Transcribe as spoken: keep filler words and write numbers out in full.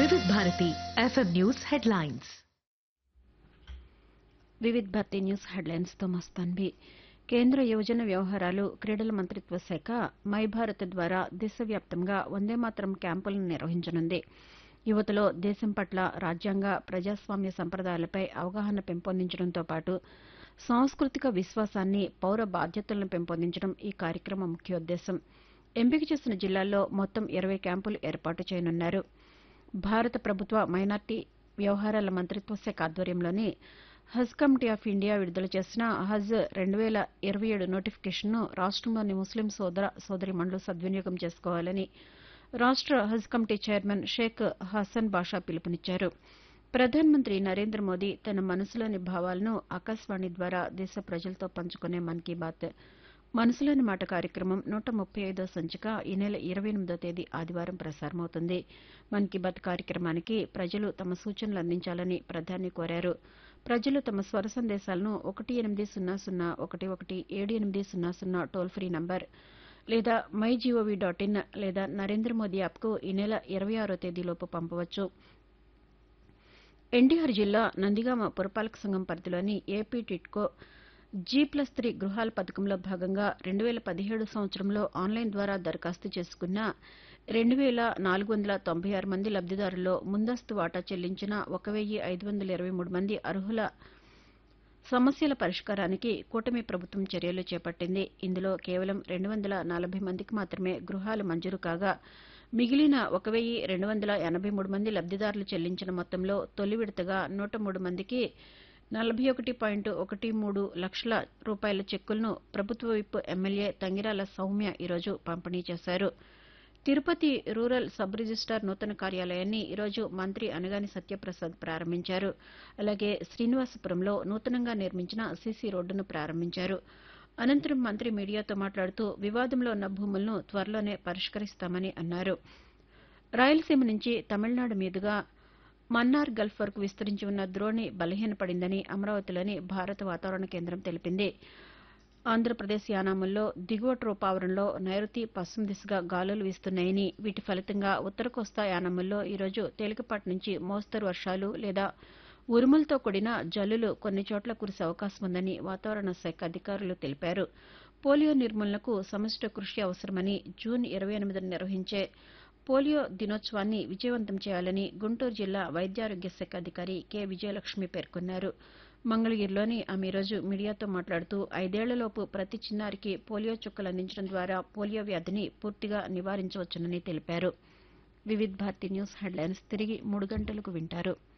వివిధ Bharati FM news headlines. Vividh Bharati news headlines తో మస్తాన్వి. కేంద్ర యువజన వ్యవహారాలు క్రీడల మంత్రిత్వ శాఖ మై భారత్ ద్వారా దేశవ్యాప్తంగా వందేమాతరం క్యాంపులను నిర్వహించనుంది. యువతలో దేశం పట్ల రాజ్యాంగ ప్రజాస్వామ్య సంప్రదాయాలపై అవగాహన పెంపొందించడంతో పాటు సాంస్కృతిక విశ్వాసాన్ని, పౌర బాధ్యతలను పెంపొందించడం ఈ కార్యక్రమం ముఖ్యోద్దేశం. ఎంపిక చేసిన జిల్లాల్లో మొత్తం ఇరవై క్యాంపులు ఏర్పాటు చేయనున్నారు. భారత ప్రభుత్వ మైనార్టీ వ్యవహారాల మంత్రిత్వ శాఖ ఆధ్వర్యంలోని హజ్ కమిటీ ఆఫ్ ఇండియా విడుదల చేసిన హజ్ రెండు వేల ఇరవై ఏడు నోటిఫికేషన్ను రాష్టంలోని ముస్లిం సోదర సోదరీమణులు సద్వినియోగం చేసుకోవాలని రాష్ట హజ్ కమిటీ చైర్మన్ షేక్ హసన్ బాషా పిలుపునిచ్చారు. ప్రధానమంత్రి నరేంద్ర మోదీ తన మనసులోని భావాలను ఆకాశవాణి ద్వారా దేశ ప్రజలతో పంచుకునే మన్ కీ బాత్ మనసులోని మాట కార్యక్రమం నూట ముప్పై ఐదో సంచిక ఈ నెల ఇరవై ఎనిమిదో తేదీ ఆదివారం ప్రసారమవుతుంది. మన్ కీ బాత్ కార్యక్రమానికి ప్రజలు తమ సూచనలు అందించాలని ప్రధాని కోరారు. ప్రజలు తమ స్వర సందేశాలను ఒకటి ఎనిమిది సున్నా సున్నా ఒకటి ఒకటి ఏడు ఎనిమిది సున్నా సున్నా టోల్ ఫ్రీ నంబర్ లేదా మై జీఓవీ డాట్ ఇన్ లేదా నరేంద్ర మోదీ యాప్కు ఈ నెల ఇరవై ఆరో తేదీలోపు పంపవచ్చు. ఎన్టీఆర్ జిల్లా నందిగామ పురపాలక సంఘం పరిధిలోని AP TIDCO G plus three గృహాల పథకంలో భాగంగా రెండు వేల పదిహేడు సంవత్సరంలో ఆన్లైన్ ద్వారా దరఖాస్తు చేసుకున్న రెండు వేల నాలుగు వందల తొంభై ఆరు మంది లబ్దిదారుల్లో ముందస్తు వాటా చెల్లించిన ఒక వెయ్యి ఐదు వందల ఇరవై మూడు మంది అర్హుల సమస్యల పరిష్కారానికి కూటమి ప్రభుత్వం చర్యలు చేపట్టింది. ఇందులో కేవలం రెండు వందల నలభై మందికి మాత్రమే గృహాలు మంజూరు కాగా మిగిలిన ఒక వెయ్యి రెండు వందల ఎనభై మూడు మంది లబ్దిదారులు చెల్లించిన మొత్తంలో తొలి విడతగా నూట మూడు మందికి నలభై ఒకటి పాయింట్ ఒకటి మూడు లక్షల రూపాయల చెక్కులను ప్రభుత్వ విప్ ఎమ్మెల్యే తంగిరాల సౌమ్య ఈరోజు పంపిణీ చేశారు. తిరుపతి రూరల్ సబ్ రిజిస్టార్ నూతన కార్యాలయాన్ని ఈరోజు మంత్రి అనగాని సత్యప్రసాద్ ప్రారంభించారు. అలాగే శ్రీనివాసపురంలో నూతనంగా నిర్మించిన సీసీ రోడ్డును ప్రారంభించారు. అనంతరం మంత్రి మీడియాతో మాట్లాడుతూ వివాదంలో ఉన్న భూములను త్వరలోనే పరిష్కరిస్తామని అన్నారు. రాయలసీమ నుంచి తమిళనాడు మీదుగా మన్నార్ గల్ఫ్ వరకు విస్తరించి ఉన్న ద్రోణి బలహీనపడిందని అమరావతిలోని భారత వాతావరణ కేంద్రం తెలిపింది. ఆంధ్రప్రదేశ్ యానాముల్లో దిగువ ట్రోపావరంలో నైరుతి పశ్చిమ దిశగా గాలులు వీస్తున్నాయని, వీటి ఫలితంగా ఉత్తర కోస్తా యానాముల్లో ఈరోజు తేలికపాటి నుంచి మోస్తరు వర్షాలు లేదా ఉరుములతో కూడిన జల్లులు కొన్ని చోట్ల కురిసే అవకాశం ఉందని వాతావరణ శాఖ అధికారులు తెలిపారు. పోలియో నిర్మూలనకు సమిష్టి కృషి అవసరమని జూన్ ఇరవై ఎనిమిదిన నిర్వహించే పోలియో దినోత్సవాన్ని విజయవంతం చేయాలని గుంటూరు జిల్లా వైద్యారోగ్య శాఖ అధికారి కె విజయలక్ష్మి పేర్కొన్నారు. మంగళగిరిలోని ఆమె ఈరోజు మీడియాతో మాట్లాడుతూ ఐదేళ్లలోపు ప్రతి చిన్నారికి పోలియో చుక్కలు అందించడం ద్వారా పోలియో వ్యాధిని పూర్తిగా నివారించవచ్చునని తెలిపారు. వివిధ్ భారతి న్యూస్ హెడ్లైన్స్ తిరిగి మూడు గంటలకు వింటారు.